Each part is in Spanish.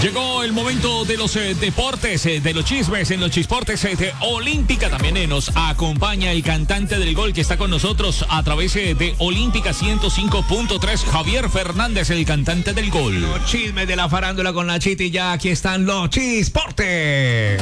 Llegó el momento de los deportes, de los chismes en los chisportes de Olímpica. También nos acompaña el cantante del gol que está con nosotros a través de Olímpica 105.3, Javier Fernández, el cantante del gol. Los chismes de la farándula con la Chiti, ya aquí están los chisportes.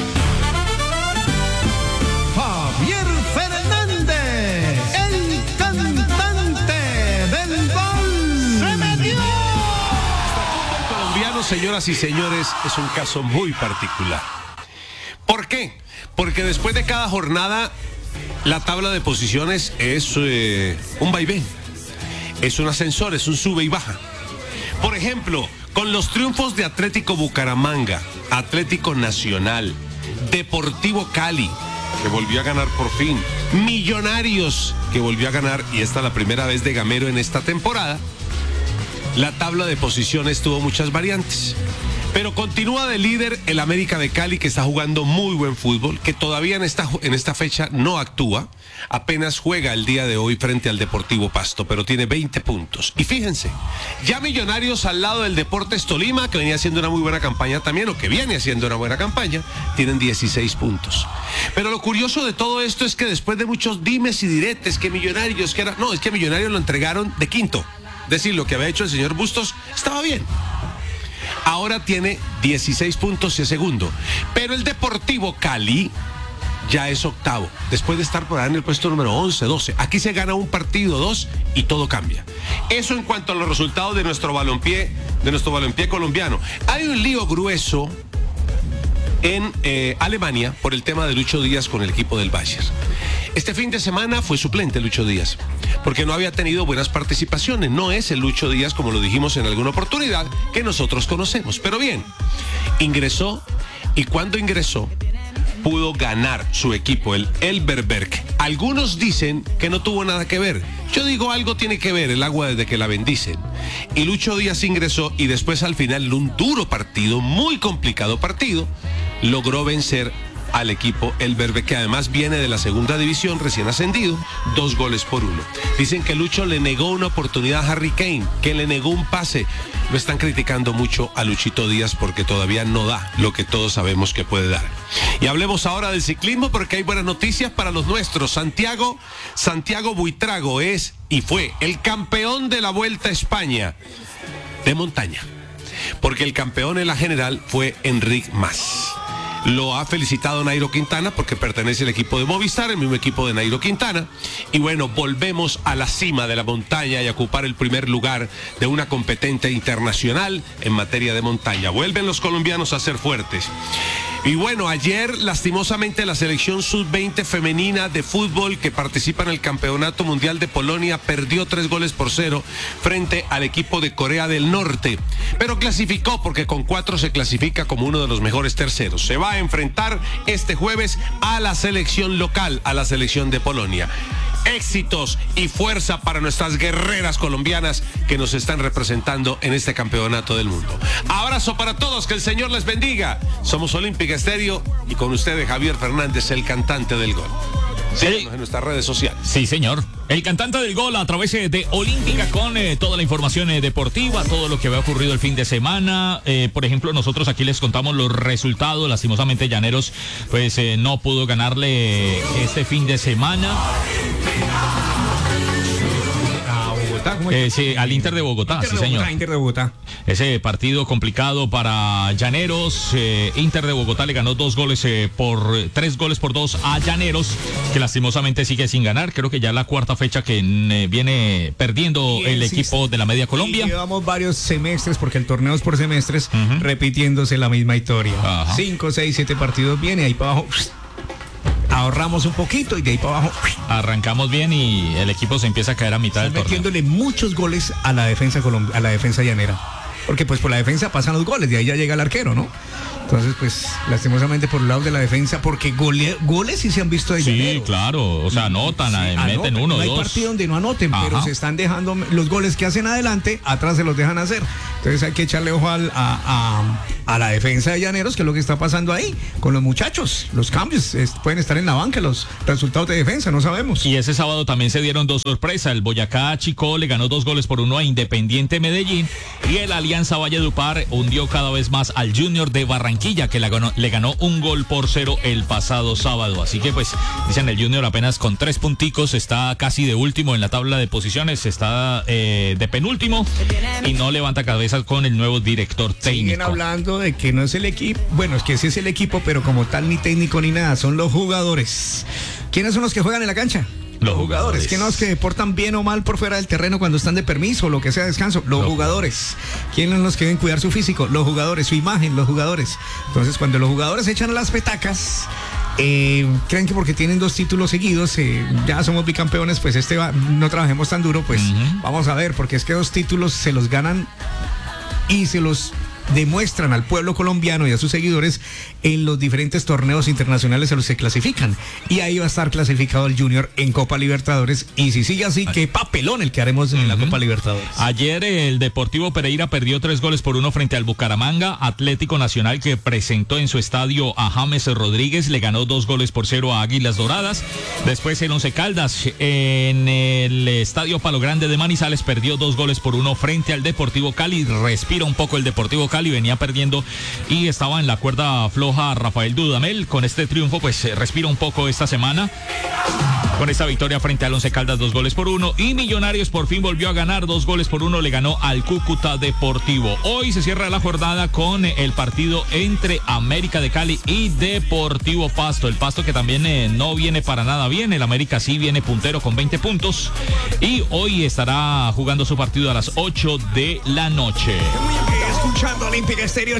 Javier Fernández, el cantante del gol. ¡Se metió! Colombiano, señoras y señores, es un caso muy particular. ¿Por qué? Porque después de cada jornada la tabla de posiciones es un vaivén, es un ascensor, es un sube y baja. Por ejemplo, con los triunfos de Atlético Bucaramanga, Atlético Nacional, Deportivo Cali, que volvió a ganar por fin, Millonarios, que volvió a ganar, y esta es la primera vez de Gamero en esta temporada, la tabla de posiciones tuvo muchas variantes. Pero continúa de líder el América de Cali, que está jugando muy buen fútbol, que todavía en esta fecha no actúa, apenas juega el día de hoy frente al Deportivo Pasto, pero tiene 20 puntos. Y fíjense, ya Millonarios al lado del Deportes Tolima, que venía haciendo una muy buena campaña también, o que viene haciendo una buena campaña, tienen 16 puntos. Pero lo curioso de todo esto es que después de muchos dimes y diretes, que Millonarios, es que Millonarios lo entregaron de quinto. Es decir, lo que había hecho el señor Bustos estaba bien. Ahora tiene 16 puntos y es segundo. Pero el Deportivo Cali ya es octavo, después de estar por ahí en el puesto número 11, 12. Aquí se gana un partido, dos, y todo cambia. Eso en cuanto a los resultados de nuestro balompié colombiano. Hay un lío grueso en Alemania por el tema de Lucho Díaz con el equipo del Bayern. Este fin de semana fue suplente Lucho Díaz, porque no había tenido buenas participaciones. No es el Lucho Díaz, como lo dijimos en alguna oportunidad, que nosotros conocemos. Pero bien, ingresó, y cuando ingresó, pudo ganar su equipo, el Elverberg. Algunos dicen que no tuvo nada que ver. Yo digo, algo tiene que ver el agua desde que la bendicen. Y Lucho Díaz ingresó, y después al final, en un duro partido, muy complicado partido, logró vencer al equipo Elverberg, que además viene de la segunda división, recién ascendido, 2-1. Dicen que Lucho le negó una oportunidad a Harry Kane, que le negó un pase. Lo están criticando mucho a Luchito Díaz porque todavía no da lo que todos sabemos que puede dar. Y hablemos ahora del ciclismo, porque hay buenas noticias para los nuestros. Santiago Buitrago es y fue el campeón de la Vuelta a España de montaña, porque el campeón en la general fue Enric Mas. Lo ha felicitado Nairo Quintana porque pertenece al equipo de Movistar, el mismo equipo de Nairo Quintana. Y bueno, volvemos a la cima de la montaña y a ocupar el primer lugar de una competente internacional en materia de montaña. Vuelven los colombianos a ser fuertes. Y bueno, ayer lastimosamente la selección sub-20 femenina de fútbol que participa en el Campeonato Mundial de Polonia perdió 3-0 frente al equipo de Corea del Norte. Pero clasificó, porque con 4 se clasifica como uno de los mejores terceros. Se va a enfrentar este jueves a la selección local, a la selección de Polonia. Éxitos y fuerza para nuestras guerreras colombianas que nos están representando en este campeonato del mundo. Abrazo para todos, que el Señor les bendiga. Somos Olímpica Estéreo y con ustedes Javier Fernández, el cantante del gol. Síguenos en nuestras redes sociales. Sí, señor. El cantante del gol a través de Olímpica con toda la información deportiva, todo lo que había ocurrido el fin de semana. Por ejemplo, nosotros aquí les contamos los resultados. Lastimosamente, Llaneros pues no pudo ganarle este fin de semana. Sí, al Inter de Bogotá, sí, señor. Inter de Bogotá. Ese partido complicado para Llaneros. Inter de Bogotá le ganó 3 goles por 2 a Llaneros, que lastimosamente sigue sin ganar. Creo que ya la cuarta fecha que viene perdiendo el equipo de la Media Colombia. Y llevamos varios semestres, porque el torneo es por semestres, repitiéndose la misma historia. 5, 6, 7 partidos viene, ahí para abajo ahorramos un poquito y de ahí para abajo arrancamos bien y el equipo se empieza a caer a mitad del torneo, metiéndole muchos goles a la defensa a la defensa llanera, porque pues por la defensa pasan los goles, de ahí ya llega el arquero, ¿no? Entonces, pues, lastimosamente por el lado de la defensa, porque goles sí se han visto de Llanero. Sí, claro, o sea, anotan, meten uno, no dos. No hay partido donde no anoten, pero se están dejando los goles que hacen adelante, atrás se los dejan hacer. Entonces hay que echarle ojo a la defensa de Llaneros, que es lo que está pasando ahí, con los muchachos. Los cambios pueden estar en la banca, los resultados de defensa, no sabemos. Y ese sábado también se dieron 2 sorpresas. El Boyacá Chicó le ganó 2-1 a Independiente Medellín, y el Alianza Alianza Valledupar hundió cada vez más al Junior de Barranquilla, que le ganó 1-0 el pasado sábado. Así que pues, dicen, el Junior apenas con 3 punticos está casi de último en la tabla de posiciones, está de penúltimo y no levanta cabeza con el nuevo director técnico. Siguen hablando de que no es el equipo, bueno, es que sí es el equipo, pero como tal ni técnico ni nada, son los jugadores. ¿Quiénes son los que juegan en la cancha? Los jugadores. ¿Quiénes son los que portan bien o mal por fuera del terreno cuando están de permiso o lo que sea descanso? Los jugadores. ¿Quiénes son los que deben cuidar su físico? Los jugadores, su imagen, los jugadores. Entonces, cuando los jugadores se echan a las petacas, creen que porque tienen 2 títulos seguidos, ya somos bicampeones, pues no trabajemos tan duro, pues vamos a ver, porque es que 2 títulos se los ganan y se los demuestran al pueblo colombiano y a sus seguidores en los diferentes torneos internacionales a los que clasifican. Y ahí va a estar clasificado el Junior en Copa Libertadores. Y si sigue así, qué papelón el que haremos en la Copa Libertadores. Ayer el Deportivo Pereira perdió 3-1 frente al Bucaramanga. Atlético Nacional, que presentó en su estadio a James Rodríguez, le ganó 2-0 a Águilas Doradas. Después el Once Caldas en el estadio Palo Grande de Manizales perdió 2-1 frente al Deportivo Cali. Respira un poco el Deportivo Cali, venía perdiendo y estaba en la cuerda floja Rafael Dudamel. Con este triunfo pues respira un poco esta semana con esta victoria frente al Once Caldas, 2-1, y Millonarios por fin volvió a ganar 2-1, le ganó al Cúcuta Deportivo. Hoy se cierra la jornada con el partido entre América de Cali y Deportivo Pasto. El Pasto que también no viene para nada bien, el América sí viene puntero con 20 puntos y hoy estará jugando su partido a las 8 de la noche. Escuchando Olímpica Estéreo,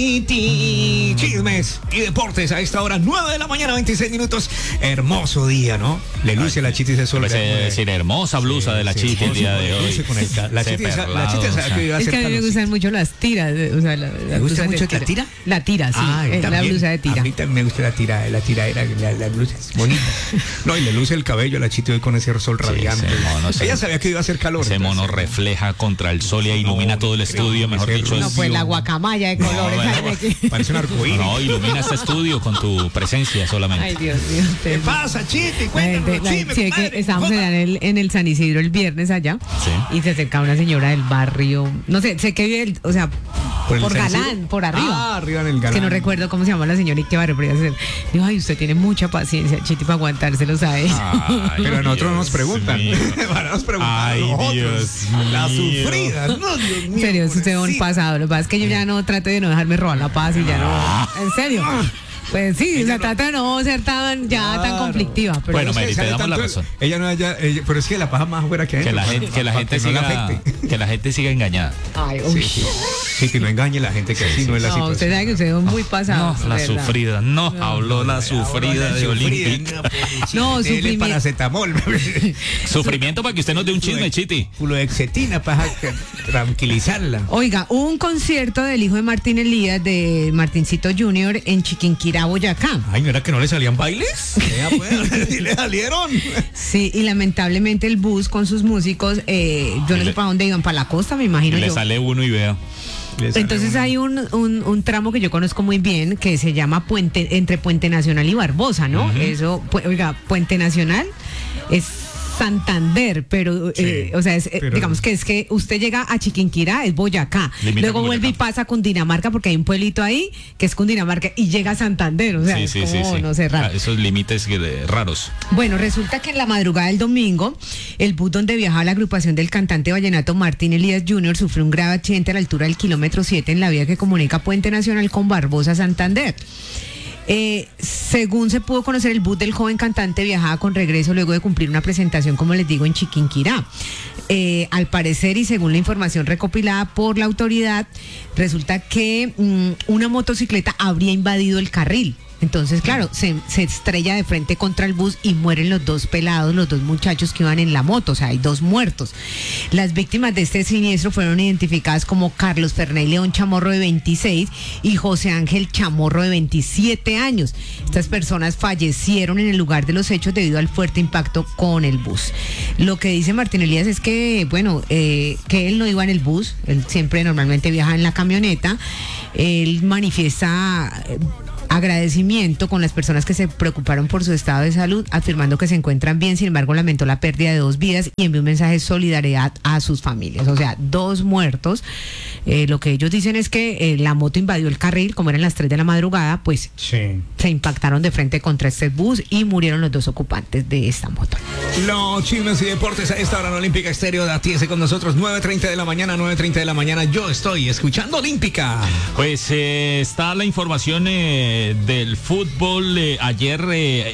Chiti, chismes y deportes a esta hora, 9 de la mañana, 26 minutos. Hermoso día, ¿no? Le luce la Chiti, se suele decir hermosa blusa de la Chiti el día de hoy. La Chiti sabe que iba a ser. Es que a mí me gustan mucho las tiras, o sea, ¿me gusta mucho la tira? La tira, sí, la blusa de tira. A mí también me gusta la tiradera, la blusa es bonita. No, y le luce el cabello a la Chiti hoy con ese sol radiante. Ella sabía que iba a hacer calor. Ese mono refleja contra el sol y ilumina todo el estudio, mejor dicho. No, pues la guacamaya de colores. Parece un arcoíris. No, ilumina este estudio con tu presencia solamente. Ay, Dios mío. ¿Qué pasa, Chiti? Cuéntame. Sí, que estábamos en el San Isidro el viernes allá, y se acercaba una señora del barrio, no sé que vive, o sea, por Galán, por arriba. Arriba en el Galán. Que no recuerdo cómo se llama la señora y qué barrio podría ser. Digo, ay, usted tiene mucha paciencia, Chiti, para aguantárselo, ¿sabes? Pero a nosotros nos preguntan. Ay, Dios mío. La sufrida. No, Dios mío. En serio, eso es un pasado. Lo que pasa es que yo ya no trato de no dejarme robar la paz y ya no. En serio. Pues sí, se trata de no ser tan conflictiva. Pero bueno, Mary, te damos la razón. Ella no pero es que la paja más fuera que que la gente siga engañada. Ay, uy. Sí, que no engañe la gente, que así no es la situación. Usted sabe que usted es muy pasado. No, la sufrida, habló la sufrida de Olímpica. No, sufrimiento. Paracetamol. Sufrimiento para que usted nos dé un chisme, Chiti. Fuloxetina para tranquilizarla. Oiga, hubo un concierto del hijo de Martín Elías, de Martincito Jr. en Chiquinquirá, Boyacá. Ay, ¿no era que no le salían bailes? Sí le salieron. Sí, y lamentablemente el bus con sus músicos, yo no sé para dónde iban, para la costa, me imagino yo. Le sale uno y vea. Entonces hay un tramo que yo conozco muy bien que se llama entre Puente Nacional y Barbosa, ¿no? Eso, oiga, Puente Nacional es Santander, pero, o sea, pero digamos que es que usted llega a Chiquinquirá, es Boyacá, luego vuelve y pasa a Cundinamarca, porque hay un pueblito ahí que es Cundinamarca, y llega a Santander, o sea, no sé, raro. Esos límites raros. Bueno, resulta que en la madrugada del domingo, el bus donde viajaba la agrupación del cantante vallenato Martín Elías Jr. sufrió un grave accidente a la altura del kilómetro 7 en la vía que comunica Puente Nacional con Barbosa, Santander. Según se pudo conocer, el bus del joven cantante viajaba con regreso luego de cumplir una presentación, como les digo, en Chiquinquirá. Al parecer, y según la información recopilada por la autoridad, resulta que una motocicleta habría invadido el carril. Entonces, claro, se estrella de frente contra el bus y mueren los 2 pelados, los 2 muchachos que iban en la moto, o sea, hay 2 muertos. Las víctimas de este siniestro fueron identificadas como Carlos Ferney León Chamorro, de 26, y José Ángel Chamorro, de 27 años. Estas personas fallecieron en el lugar de los hechos debido al fuerte impacto con el bus. Lo que dice Martín Elías es que, bueno, que él no iba en el bus, él siempre normalmente viaja en la camioneta. Él manifiesta agradecimiento con las personas que se preocuparon por su estado de salud, afirmando que se encuentran bien. Sin embargo, lamentó la pérdida de 2 vidas y envió un mensaje de solidaridad a sus familias. O sea, 2 muertos. Lo que ellos dicen es que la moto invadió el carril, como eran las 3 de la madrugada, pues Sí. se impactaron de frente contra este bus y murieron los 2 ocupantes de esta moto. Los chismes y deportes a esta hora en Olímpica Estéreo. Atiese con nosotros, 9:30 de la mañana, 9:30 de la mañana. Yo estoy escuchando Olímpica. Pues está la información del fútbol. Ayer